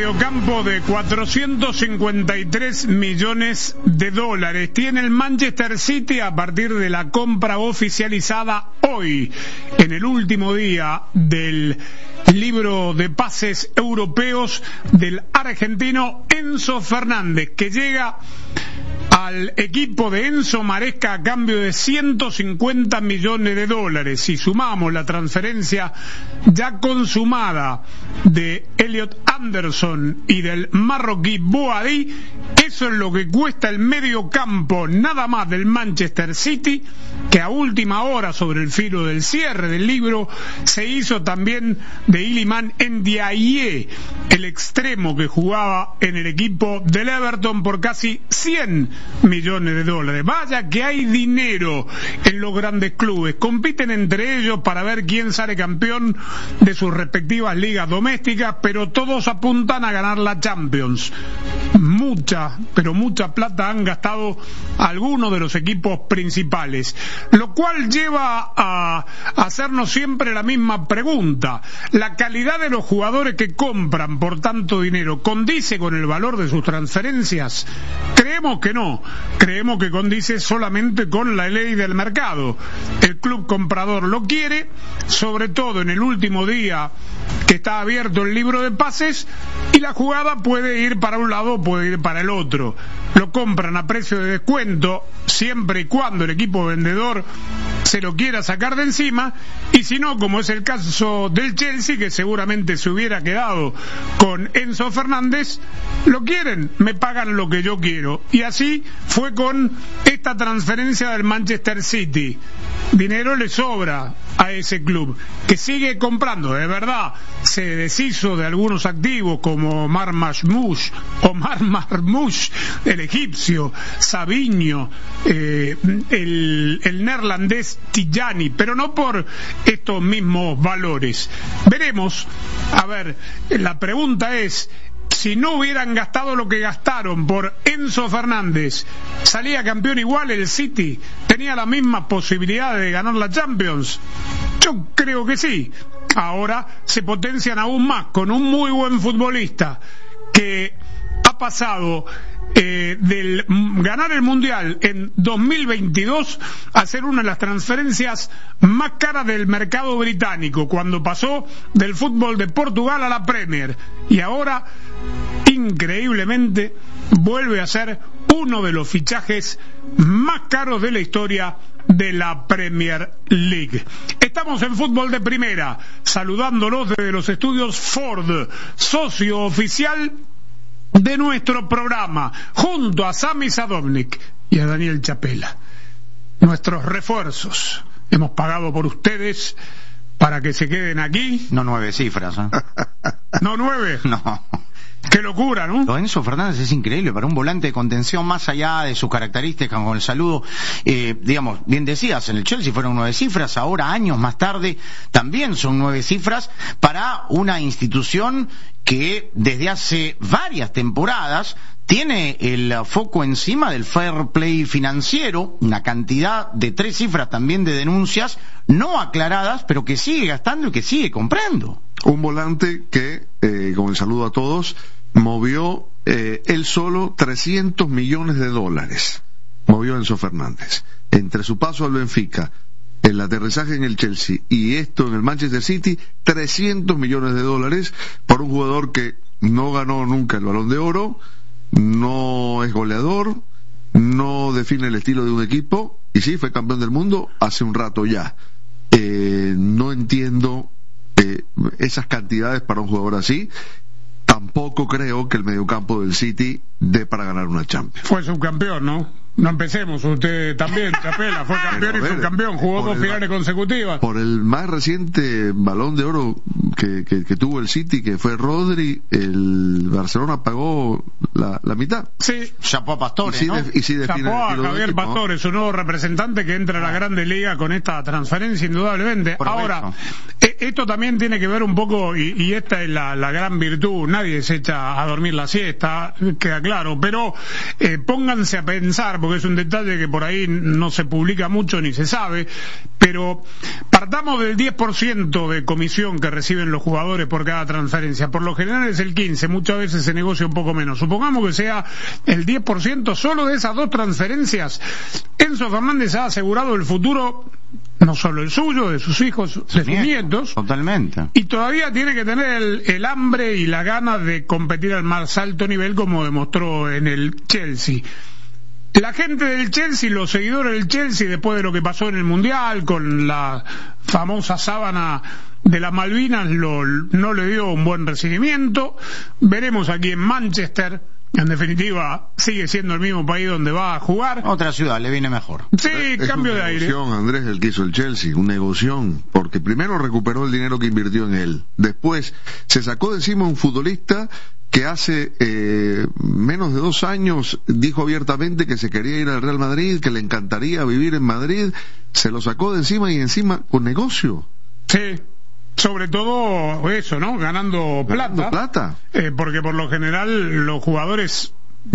mediocampo de 453 millones de dólares tiene el Manchester City a partir de la compra oficializada hoy, en el último día del libro de pases europeos del argentino Enzo Fernández, que llega al equipo de Enzo Maresca a cambio de 150 millones de dólares. Si sumamos la transferencia ya consumada de Elliot Anderson y del marroquí Boadi, eso es lo que cuesta el medio campo nada más del Manchester City, que a última hora, sobre el filo del cierre del libro, se hizo también de Iliman Ndiaye, el extremo que jugaba en el equipo del Everton, por casi 100 millones de dólares. Vaya que hay dinero en los grandes clubes. Compiten entre ellos para ver quién sale campeón de sus respectivas ligas domésticas, pero todos apuntan a ganar la Champions. Mucha, pero mucha plata han gastado algunos de los equipos principales, lo cual lleva a hacernos siempre la misma pregunta: ¿la calidad de los jugadores que compran por tanto dinero condice con el valor de sus transferencias? Creemos que no, creemos que condice solamente con la ley del mercado. El club comprador lo quiere, sobre todo en el último día que está abierto el libro de pases, y la jugada puede ir para un lado o puede ir para el otro. Lo compran a precio de descuento siempre y cuando el equipo vendedor se lo quiera sacar de encima, y si no, como es el caso del Chelsea, que seguramente se hubiera quedado con Enzo Fernández, lo quieren, me pagan lo que yo quiero. Y así fue con esta transferencia del Manchester City. Dinero le sobra a ese club, que sigue comprando. De verdad, se deshizo de algunos activos como Omar Marmoush, el egipcio, Savinho, el neerlandés Tijani, pero no por estos mismos valores. Veremos. A ver, la pregunta es: si no hubieran gastado lo que gastaron por Enzo Fernández, ¿salía campeón igual el City? ¿Tenía la misma posibilidad de ganar la Champions? Yo creo que sí. Ahora se potencian aún más con un muy buen futbolista que ha pasado del ganar el Mundial en 2022 a ser una de las transferencias más caras del mercado británico, cuando pasó del fútbol de Portugal a la Premier, y ahora increíblemente vuelve a ser uno de los fichajes más caros de la historia de la Premier League. Estamos en Fútbol de Primera, saludándolos desde los estudios Ford, socio oficial de nuestro programa, junto a Sami Sadovnik y a Daniel Chapela. Nuestros refuerzos, hemos pagado por ustedes para que se queden aquí. No 9 cifras, ¿eh? ¿No 9? No. Qué locura, ¿no? Lorenzo Fernández es increíble para un volante de contención, más allá de sus características con el saludo. Digamos, bien decías, en el Chelsea fueron 9 cifras, ahora años más tarde también son 9 cifras para una institución que desde hace varias temporadas tiene el foco encima del fair play financiero, una cantidad de 3 cifras también de denuncias no aclaradas, pero que sigue gastando y que sigue comprando. Un volante que, con el saludo a todos, movió él solo 300 millones de dólares. Movió Enzo Fernández. Entre su paso al Benfica, el aterrizaje en el Chelsea y esto en el Manchester City, 300 millones de dólares por un jugador que no ganó nunca el Balón de Oro, no es goleador, no define el estilo de un equipo, y sí, fue campeón del mundo hace un rato ya. No entiendo esas cantidades para un jugador así. Tampoco creo que el mediocampo del City dé para ganar una Champions. Fue subcampeón, ¿no? No empecemos, usted también, Chapela, fue campeón y subcampeón, jugó 2 finales consecutivas. Por el más reciente Balón de Oro que tuvo el City, que fue Rodri, el Barcelona pagó la mitad. Sí. Chapó a Pastore, ¿no? Chapó a Javier Pastore, su nuevo representante que entra a la Grande Liga con esta transferencia, indudablemente. Ahora, esto también tiene que ver un poco, y esta es la gran virtud, nadie se echa a dormir la siesta, queda claro, pero pónganse a pensar, porque es un detalle que por ahí no se publica mucho ni se sabe, pero partamos del 10% de comisión que reciben los jugadores por cada transferencia. Por lo general es el 15%, muchas veces se negocia un poco menos. Supongamos que sea el 10% solo de esas dos transferencias. Enzo Fernández ha asegurado el futuro, no solo el suyo, de sus hijos, de sus nietos. Totalmente. Y todavía tiene que tener el hambre y la ganas de competir al más alto nivel, como demostró en el Chelsea. La gente del Chelsea, los seguidores del Chelsea, después de lo que pasó en el Mundial, con la famosa sábana de las Malvinas, no le dio un buen recibimiento. Veremos aquí en Manchester. En definitiva, sigue siendo el mismo país donde va a jugar. Otra ciudad, le viene mejor. Sí, cambio de aire. Es una negoción, Andrés, el que hizo el Chelsea, un negoción, porque primero recuperó el dinero que invirtió en él. Después se sacó de encima un futbolista que hace menos de 2 años dijo abiertamente que se quería ir al Real Madrid, que le encantaría vivir en Madrid. Se lo sacó de encima y encima con negocio. Sí. Sobre todo eso, ¿no? Ganando plata. Porque por lo general los jugadores,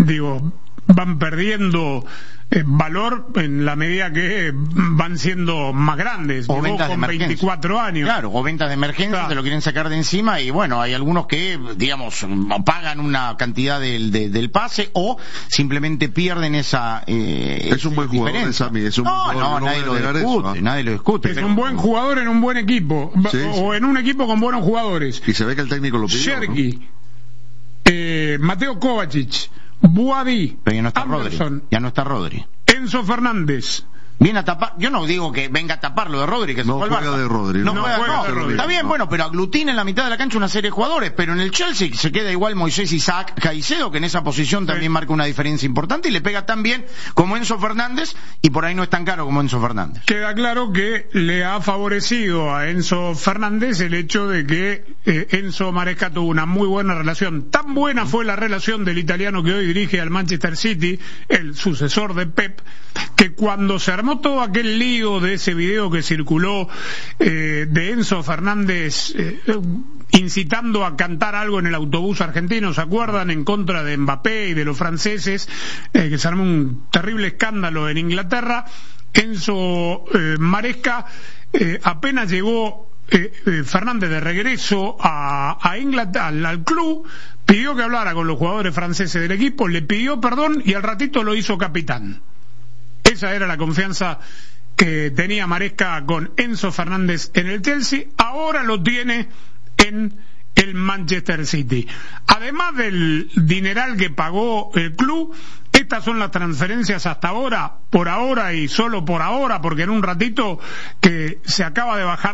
van perdiendo valor en la medida que van siendo más grandes. O ventas con de emergencia. 24 años. Claro, o ventas de emergencia, claro. Te lo quieren sacar de encima y bueno, hay algunos que, pagan una cantidad del pase o simplemente pierden esa es un buen jugador, Sammy, es un buen jugador. Nadie lo discute. Es un buen jugador en un buen equipo, sí, o en un equipo con buenos jugadores. Y se ve que el técnico lo pidió, Sherky, ¿no? Mateo Kovacic, Buadi, pero ya no está Anderson, Rodri. Enzo Fernández. Viene a tapar, yo no digo que venga a tapar lo de Rodri, que no se juega de Rodri. No juega de Rodri. Está bien, bueno, pero aglutina en la mitad de la cancha una serie de jugadores, pero en el Chelsea se queda igual Moisés Isaac Caicedo, que en esa posición también marca una diferencia importante y le pega tan bien como Enzo Fernández y por ahí no es tan caro como Enzo Fernández. Queda claro que le ha favorecido a Enzo Fernández el hecho de que Enzo Maresca tuvo una muy buena relación. Tan buena fue la relación del italiano que hoy dirige al Manchester City, el sucesor de Pep, que cuando se armó todo aquel lío de ese video que circuló de Enzo Fernández incitando a cantar algo en el autobús argentino, ¿se acuerdan? En contra de Mbappé y de los franceses, que se armó un terrible escándalo en Inglaterra. Enzo Maresca, apenas llegó Fernández de regreso a Inglaterra, al club, pidió que hablara con los jugadores franceses del equipo, le pidió perdón y al ratito lo hizo capitán. Esa era la confianza que tenía Maresca con Enzo Fernández en el Chelsea. Ahora lo tiene en el Manchester City. Además del dineral que pagó el club, estas son las transferencias hasta ahora, por ahora y solo por ahora, porque en un ratito que se acaba de bajar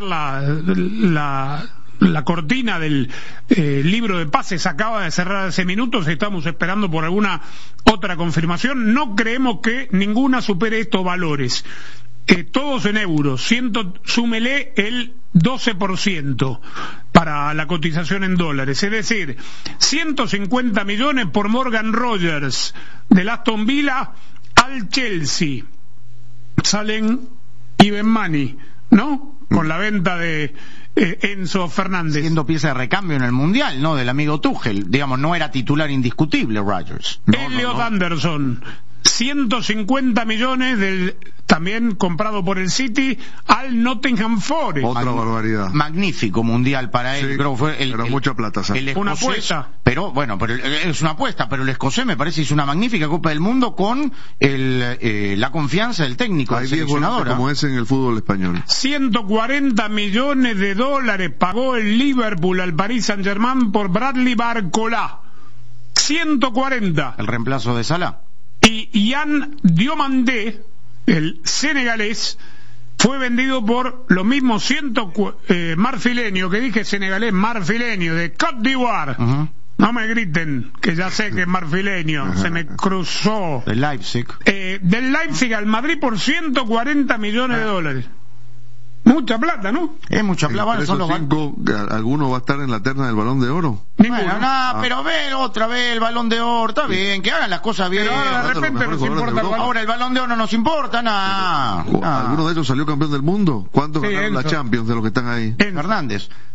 la cortina del libro de pases, acaba de cerrar hace minutos, estamos esperando por alguna otra confirmación. No creemos que ninguna supere estos valores, todos en euros. Súmele el 12% para la cotización en dólares, es decir, 150 millones por Morgan Rogers del Aston Villa al Chelsea. Salen even money, ¿no? Con la venta de Enzo Fernández. Siendo pieza de recambio en el Mundial, ¿no? Del amigo Tuchel. Digamos, no era titular indiscutible Rodgers. Elliot Anderson, 150 millones también comprado por el City al Nottingham Forest. Otra barbaridad. Magnífico Mundial para él. Sí, creo que fue mucha plata. Una apuesta. Pero es una apuesta, pero el escocés me parece hizo una magnífica Copa del Mundo con la confianza del técnico, del seleccionador. Como es en el fútbol español. 140 millones de dólares pagó el Liverpool al Paris Saint-Germain por Bradley Barcola. 140. El reemplazo de Salah. Y Yann Diomandé, el senegalés, fue vendido por los mismos marfileño, que dije senegalés, marfileño, de Côte d'Ivoire. Uh-huh. No me griten, que ya sé que es marfileño, uh-huh. Se me cruzó. Del Leipzig. Del Leipzig al Madrid por 140 millones de dólares. Mucha plata, ¿no? Es mucha plata. Bueno, son los ¿alguno va a estar en la terna del Balón de Oro? Bueno, pero ve otra vez el Balón de Oro, está bien, que hagan las cosas bien. Pero ahora de repente nos importa. Ahora el Balón de Oro no nos importa nada. ¿Alguno de ellos salió campeón del mundo? ¿Cuántos ganaron la Champions de los que están ahí? Fernández.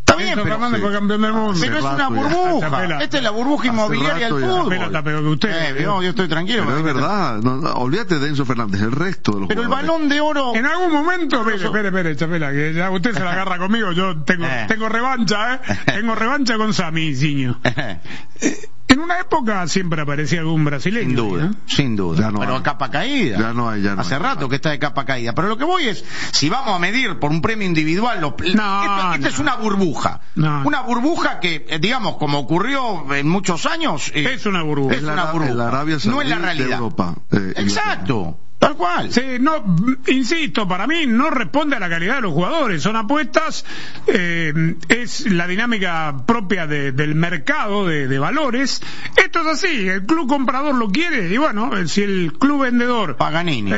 Está bien, Enzo pero Fernández fue campeón del mundo. pero es una burbuja. Esta es la burbuja inmobiliaria del fútbol. Chapela está peor que usted. Yo estoy tranquilo. Pero es verdad, no, olvídate de Enzo Fernández, el resto de los Pero el jugadores. Balón de Oro... En algún momento, espere, Chapela, que ya usted se la agarra conmigo, yo tengo revancha, tengo revancha con Sami Ziño. En una época siempre aparecía algún brasileño. Sin duda, ¿no? sin duda. No pero hay. capa caída. Ya no hay. Hace rato que está de capa caída. Pero lo que voy es, si vamos a medir por un premio individual, esto es una burbuja. No. Una burbuja que, digamos, como ocurrió en muchos años... Es una burbuja. Es una burbuja. En la Arabia Saudí no es la realidad. de Europa. Exacto. Tal cual. Sí, no, insisto, para mí no responde a la calidad de los jugadores, son apuestas, es la dinámica propia del mercado de valores. Esto es así, el club comprador lo quiere y bueno, si el club vendedor Paganini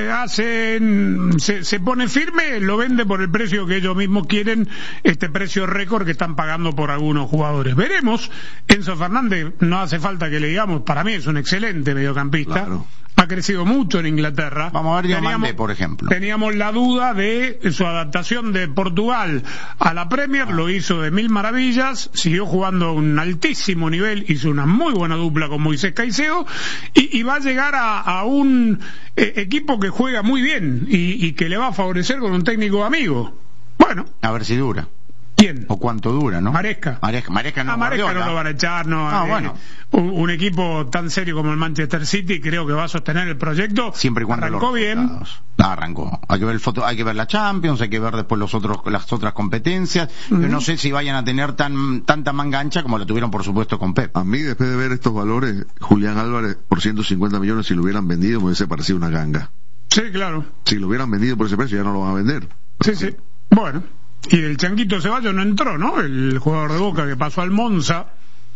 se pone firme, lo vende por el precio que ellos mismos quieren, este precio récord que están pagando por algunos jugadores. Veremos. Enzo Fernández, no hace falta que le digamos, para mí es un excelente mediocampista. Claro. Ha crecido mucho en Inglaterra. Vamos a ver Diamante, por ejemplo. Teníamos la duda de su adaptación de Portugal a la Premier, lo hizo de mil maravillas, siguió jugando a un altísimo nivel, hizo una muy buena dupla con Moisés Caicedo y va a llegar a un equipo que juega muy bien y que le va a favorecer con un técnico amigo. Bueno. A ver si dura. ¿Quién? O cuánto dura, ¿no? Maresca. Maresca no. Maresca no lo van a echar, no. Bueno. Un equipo tan serio como el Manchester City creo que va a sostener el proyecto. Siempre y cuando arrancó bien. No, arrancó. Hay que ver hay que ver la Champions, hay que ver después las otras competencias. Yo no sé si vayan a tener tanta manga ancha como lo tuvieron, por supuesto, con Pep. A mí, después de ver estos valores, Julián Álvarez por 150 millones, si lo hubieran vendido, me hubiese parecido una ganga. Sí, claro. Si lo hubieran vendido por ese precio, ya no lo van a vender. Sí. Bueno. Y el Changuito Ceballos no entró, ¿no? El jugador de Boca que pasó al Monza.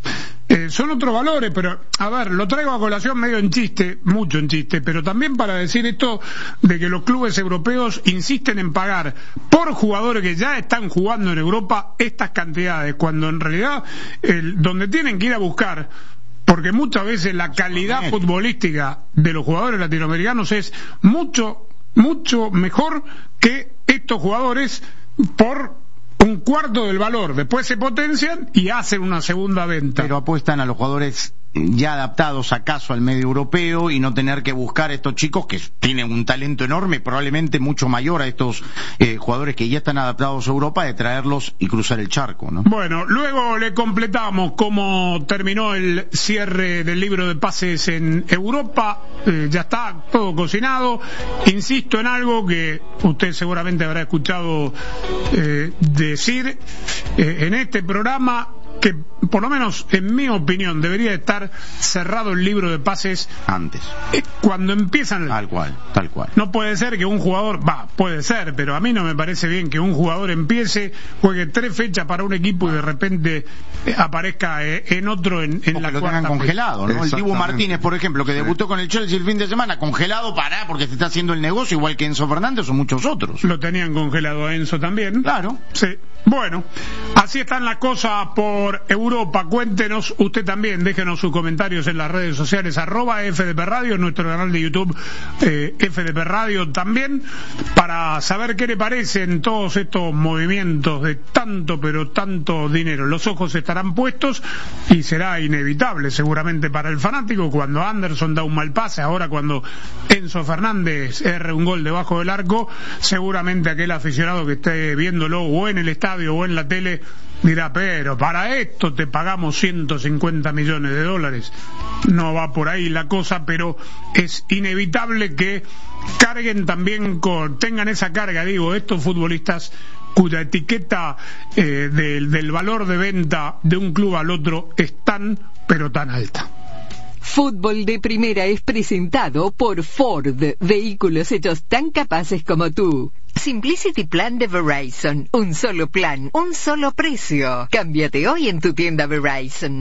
Son otros valores, pero, a ver, lo traigo a colación medio en chiste, mucho en chiste, pero también para decir esto de que los clubes europeos insisten en pagar por jugadores que ya están jugando en Europa estas cantidades, cuando en realidad donde tienen que ir a buscar, porque muchas veces la calidad futbolística de los jugadores latinoamericanos es mucho mejor que estos jugadores por un cuarto del valor. Después se potencian y hacen una segunda venta. Pero apuestan a los jugadores ya adaptados acaso al medio europeo y no tener que buscar a estos chicos que tienen un talento enorme, probablemente mucho mayor a estos jugadores que ya están adaptados a Europa, de traerlos y cruzar el charco, ¿no? Bueno, luego le completamos cómo terminó el cierre del libro de pases en Europa. Ya está todo cocinado. Insisto en algo que usted seguramente habrá escuchado decir en este programa, que por lo menos en mi opinión debería estar cerrado el libro de pases antes, cuando empiezan. Tal cual. No puede ser que un jugador, puede ser, pero a mí no me parece bien que un jugador empiece, juegue 3 fechas para un equipo y de repente aparezca en otro en la lo cuarta tengan congelado, ¿no? El Dibu Martínez, por ejemplo, que debutó con el Chelsea el fin de semana, congelado porque se está haciendo el negocio, igual que Enzo Fernández o muchos otros. Lo tenían congelado a Enzo también. Claro. Sí. Bueno, así están las cosas por Europa. Cuéntenos usted también, déjenos sus comentarios en las redes sociales, @FDP Radio, en nuestro canal de YouTube, FDP Radio también, para saber qué le parecen todos estos movimientos de tanto, pero tanto dinero. Los ojos estarán puestos y será inevitable seguramente para el fanático cuando Anderson da un mal pase, ahora cuando Enzo Fernández erre un gol debajo del arco, seguramente aquel aficionado que esté viéndolo o en el estadio o en la tele dirá, pero para esto te pagamos 150 millones de dólares. No va por ahí la cosa, pero es inevitable que carguen también tengan esa carga, estos futbolistas cuya etiqueta del valor de venta de un club al otro es tan, pero tan alta. Fútbol de Primera es presentado por Ford, vehículos hechos tan capaces como tú. Simplicity Plan de Verizon, un solo plan, un solo precio. Cámbiate hoy en tu tienda Verizon.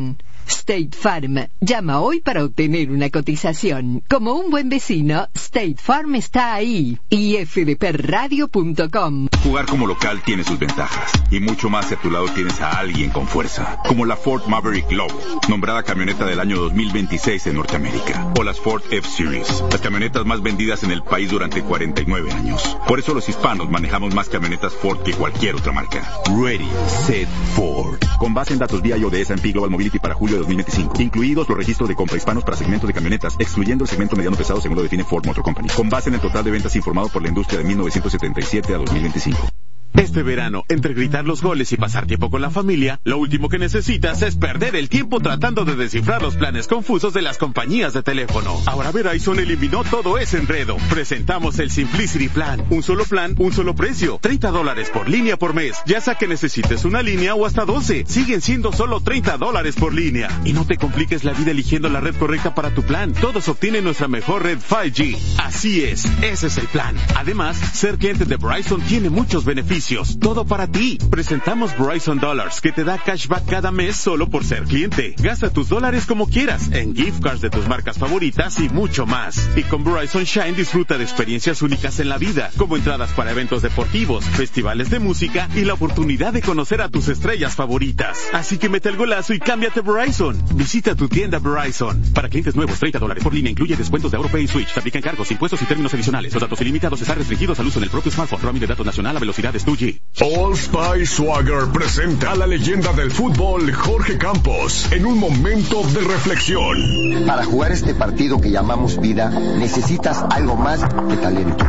State Farm. Llama hoy para obtener una cotización. Como un buen vecino, State Farm está ahí. Y fdpradio.com. Jugar como local tiene sus ventajas. Y mucho más si a tu lado tienes a alguien con fuerza. Como la Ford Maverick Lobo, nombrada camioneta del año 2026 en Norteamérica. O las Ford F-Series, las camionetas más vendidas en el país durante 49 años. Por eso los hispanos manejamos más camionetas Ford que cualquier otra marca. Ready, Set, Ford. Con base en datos VIO de S&P Global Mobility para julio de 2025. Incluidos los registros de compra hispanos para segmentos de camionetas, excluyendo el segmento mediano pesado según lo define Ford Motor Company. Con base en el total de ventas informado por la industria de 1977 a 2025. Este verano, entre gritar los goles y pasar tiempo con la familia, lo último que necesitas es perder el tiempo tratando de descifrar los planes confusos de las compañías de teléfono. Ahora Verizon eliminó todo ese enredo. Presentamos el Simplicity Plan. Un solo plan, un solo precio. $30 por línea por mes. Ya sea que necesites una línea o hasta 12. Siguen siendo solo $30 por línea. Y no te compliques la vida eligiendo la red correcta para tu plan. Todos obtienen nuestra mejor red 5G. Así es, ese es el plan. Además, ser cliente de Verizon tiene muchos beneficios. Todo para ti. Presentamos Verizon Dollars, que te da cashback cada mes solo por ser cliente. Gasta tus dólares como quieras, en gift cards de tus marcas favoritas y mucho más. Y con Verizon Shine disfruta de experiencias únicas en la vida, como entradas para eventos deportivos, festivales de música y la oportunidad de conocer a tus estrellas favoritas. Así que mete el golazo y cámbiate a Verizon. Visita tu tienda Verizon. Para clientes nuevos, $30 por línea incluye descuentos de AutoPay y Switch. Se aplican cargos, impuestos y términos adicionales. Los datos ilimitados están restringidos al uso en el propio smartphone. Roaming de datos nacional a velocidades 2G. Old Spice Swagger presenta a la leyenda del fútbol Jorge Campos en un momento de reflexión. Para jugar este partido que llamamos vida, necesitas algo más que talento.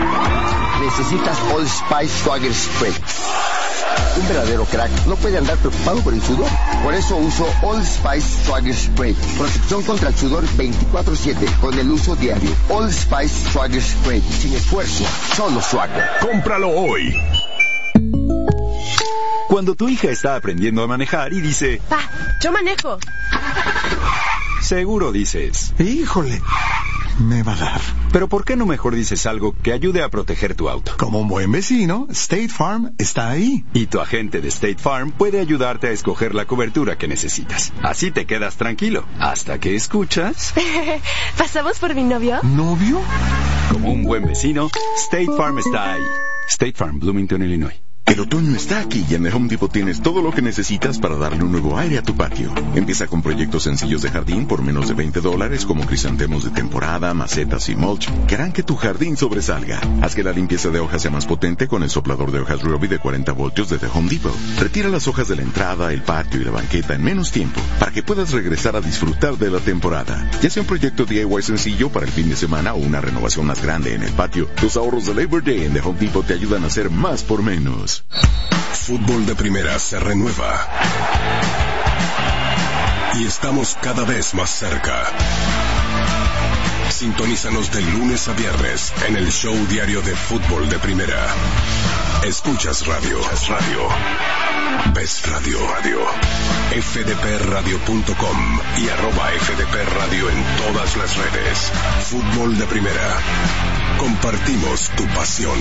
Necesitas Old Spice Swagger Spray. Un verdadero crack no puede andar preocupado por el sudor. Por eso uso Old Spice Swagger Spray. Protección contra el sudor 24/7 con el uso diario. Old Spice Swagger Spray. Sin esfuerzo, solo swagger. Cómpralo hoy. Cuando tu hija está aprendiendo a manejar y dice... Pa, yo manejo. Seguro dices... Híjole, me va a dar. Pero ¿por qué no mejor dices algo que ayude a proteger tu auto? Como un buen vecino, State Farm está ahí. Y tu agente de State Farm puede ayudarte a escoger la cobertura que necesitas. Así te quedas tranquilo, hasta que escuchas... ¿Pasamos por mi novio? ¿Novio? Como un buen vecino, State Farm está ahí. State Farm, Bloomington, Illinois. El otoño está aquí y en el Home Depot tienes todo lo que necesitas para darle un nuevo aire a tu patio. Empieza con proyectos sencillos de jardín por menos de $20 como crisantemos de temporada, macetas y mulch que harán que tu jardín sobresalga. Haz que la limpieza de hojas sea más potente con el soplador de hojas Ryobi de 40 voltios de The Home Depot. Retira las hojas de la entrada, el patio y la banqueta en menos tiempo para que puedas regresar a disfrutar de la temporada. Ya sea un proyecto DIY sencillo para el fin de semana o una renovación más grande en el patio, tus ahorros de Labor Day en The Home Depot te ayudan a hacer más por menos. Fútbol de Primera se renueva. Y estamos cada vez más cerca. Sintonízanos de lunes a viernes en el show diario de Fútbol de Primera. Escuchas radio. Ves radio. fdpradio.com y @fdpradio en todas las redes. Fútbol de Primera. Compartimos tu pasión.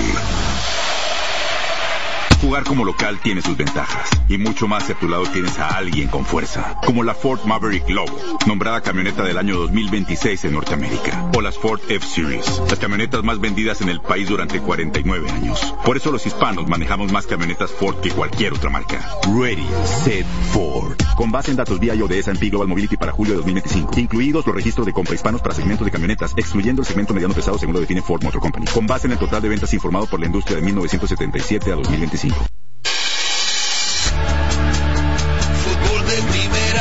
Jugar como local tiene sus ventajas. Y mucho más si a tu lado tienes a alguien con fuerza. Como la Ford Maverick Lobo, nombrada camioneta del año 2026 en Norteamérica. O las Ford F-Series, las camionetas más vendidas en el país durante 49 años. Por eso los hispanos manejamos más camionetas Ford que cualquier otra marca. Ready, Set, Ford. Con base en datos VIO de S&P Global Mobility para julio de 2025. Incluidos los registros de compra hispanos para segmentos de camionetas, excluyendo el segmento mediano pesado según lo define Ford Motor Company. Con base en el total de ventas informado por la industria de 1977 a 2025. Fútbol de Primera.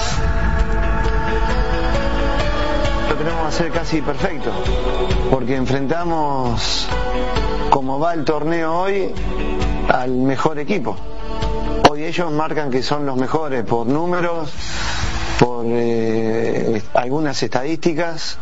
Lo tenemos que hacer casi perfecto, porque enfrentamos, como va el torneo hoy, al mejor equipo. Hoy ellos marcan que son los mejores por números, por algunas estadísticas,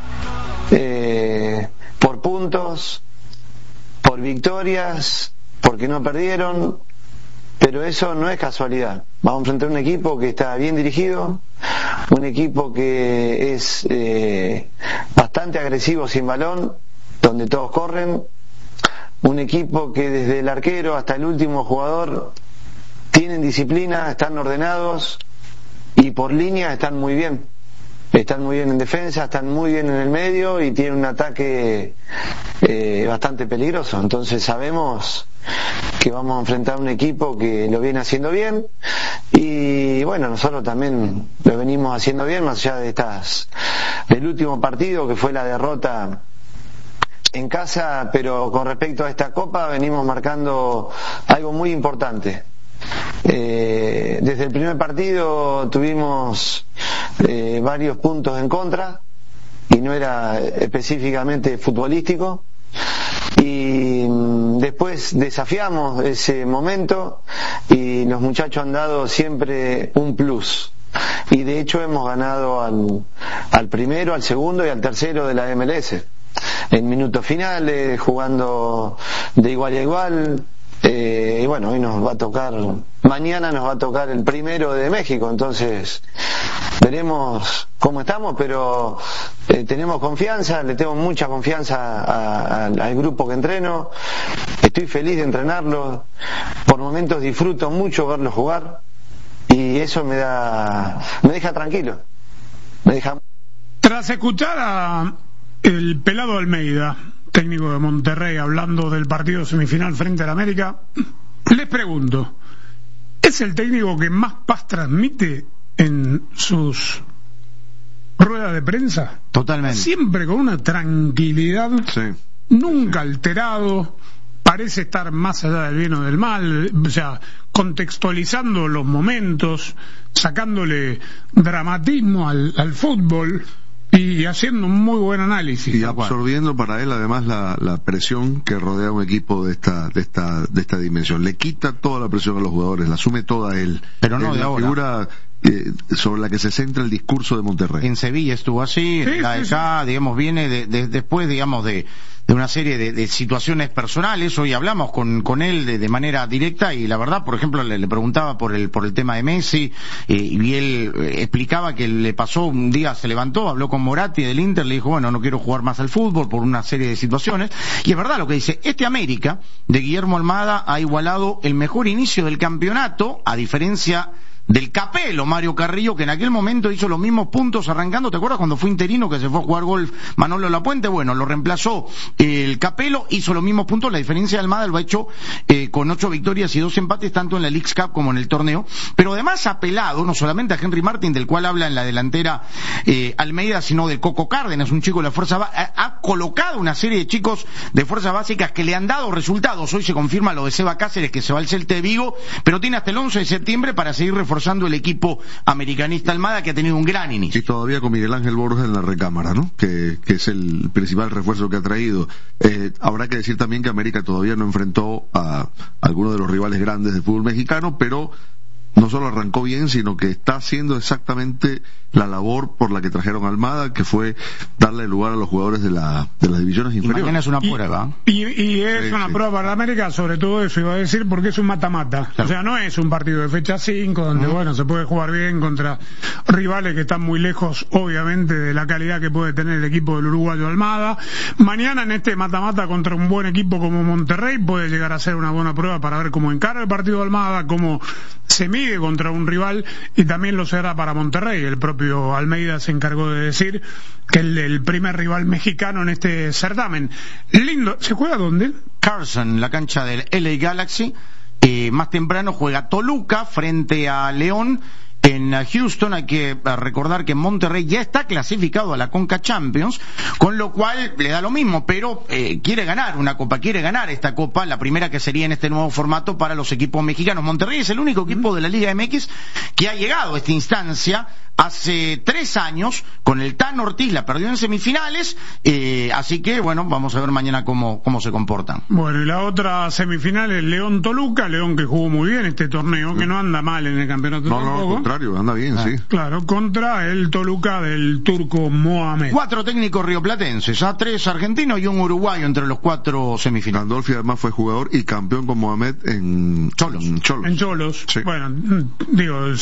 por puntos, por victorias, porque no perdieron, pero eso no es casualidad. Vamos a enfrentar un equipo que está bien dirigido, un equipo que es bastante agresivo sin balón, donde todos corren, un equipo que desde el arquero hasta el último jugador tienen disciplina, están ordenados y por línea están muy bien en defensa, están muy bien en el medio y tienen un ataque bastante peligroso. Entonces sabemos que vamos a enfrentar un equipo que lo viene haciendo bien y bueno, nosotros también lo venimos haciendo bien, más allá del último partido que fue la derrota en casa, pero con respecto a esta Copa venimos marcando algo muy importante. Desde el primer partido tuvimos varios puntos en contra y no era específicamente futbolístico, y después desafiamos ese momento y los muchachos han dado siempre un plus, y de hecho hemos ganado al primero, al segundo y al tercero de la MLS en minutos finales, jugando de igual a igual. Y bueno, hoy mañana nos va a tocar el primero de México, entonces veremos cómo estamos, pero tenemos confianza, le tengo mucha confianza al grupo que entreno, estoy feliz de entrenarlo, por momentos disfruto mucho verlo jugar y eso me deja tranquilo, Tras escuchar a el pelado Almeida, técnico de Monterrey, hablando del partido semifinal frente al América, les pregunto, ¿es el técnico que más paz transmite en sus ruedas de prensa? Totalmente. Siempre con una tranquilidad, sí, nunca alterado, parece estar más allá del bien o del mal, o sea, contextualizando los momentos, sacándole dramatismo al fútbol y haciendo un muy buen análisis. Y absorbiendo para él además la presión que rodea a un equipo de esta dimensión. Le quita toda la presión a los jugadores, la asume toda él. Pero no es de la ahora. Figura sobre la que se centra el discurso de Monterrey. En Sevilla estuvo así, digamos, viene después, digamos, de una serie de situaciones personales. Hoy hablamos con él de manera directa y la verdad, por ejemplo, le preguntaba por el tema de Messi, y él explicaba que le pasó un día, se levantó, habló con Moratti del Inter, le dijo, bueno, no quiero jugar más al fútbol por una serie de situaciones, y es verdad lo que dice. América de Guillermo Almada ha igualado el mejor inicio del campeonato, a diferencia del Capelo Mario Carrillo, que en aquel momento hizo los mismos puntos arrancando. ¿Te acuerdas cuando fue interino que se fue a jugar golf Manolo Lapuente? Bueno, lo reemplazó el Capelo, hizo los mismos puntos. La diferencia de Almada lo ha hecho con 8 victorias y 2 empates, tanto en la Leagues Cup como en el torneo. Pero además ha apelado no solamente a Henry Martin, del cual habla en la delantera Almeida, sino del Coco Cárdenas, un chico de la fuerza ha colocado una serie de chicos de fuerzas básicas que le han dado resultados. Hoy se confirma lo de Seba Cáceres, que se va al Celta de Vigo, pero tiene hasta el 11 de septiembre para seguir reforzando el equipo americanista Almada, que ha tenido un gran inicio. Y todavía con Miguel Ángel Borges en la recámara, ¿no? Que es el principal refuerzo que ha traído. Habrá que decir también que América todavía no enfrentó a alguno de los rivales grandes del fútbol mexicano, pero no solo arrancó bien, sino que está haciendo exactamente la labor por la que trajeron a Almada, que fue darle lugar a los jugadores de las divisiones inferiores. Mañana es una prueba. Y es una prueba para América, sobre todo eso iba a decir, porque es un mata-mata. Claro. O sea, no es un partido de fecha 5, donde bueno, se puede jugar bien contra rivales que están muy lejos, obviamente, de la calidad que puede tener el equipo del uruguayo Almada. Mañana en este mata-mata contra un buen equipo como Monterrey puede llegar a ser una buena prueba para ver cómo encara el partido de Almada, cómo se mide contra un rival, y también lo será para Monterrey. El propio Almeida se encargó de decir que el primer rival mexicano en este certamen. Lindo. ¿Se juega dónde? Carson, la cancha del LA Galaxy. Más temprano juega Toluca frente a León en Houston. Hay que recordar que Monterrey ya está clasificado a la Conca Champions, con lo cual le da lo mismo, pero quiere ganar una copa, quiere ganar esta copa, la primera que sería en este nuevo formato para los equipos mexicanos. Monterrey es el único equipo de la Liga MX que ha llegado a esta instancia. Hace 3 años, con el Tan Ortiz, la perdió en semifinales, así que bueno, vamos a ver mañana cómo se comportan. Bueno, y la otra semifinal es León-Toluca, León que jugó muy bien este torneo, que no anda mal en el campeonato tampoco. No, al contrario, anda bien, sí. Claro, contra el Toluca del turco Mohamed. 4 técnicos rioplatenses, 3 argentinos y un uruguayo entre los 4 semifinales. Gandolfi además fue jugador y campeón con Mohamed en Cholos. En Cholos. Sí. Bueno, digo,